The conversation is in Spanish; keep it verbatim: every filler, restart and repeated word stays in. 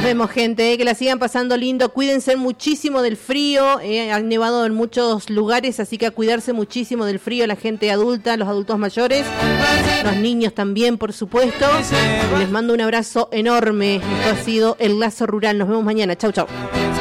Nos vemos, gente, eh, que la sigan pasando lindo. Cuídense muchísimo del frío. Eh, han nevado en muchos lugares, así que a cuidarse muchísimo del frío. La gente adulta, los adultos mayores, los niños también, por supuesto. Les mando un abrazo enorme. Esto ha sido El Lazo Rural. Nos vemos mañana. Chau, chau.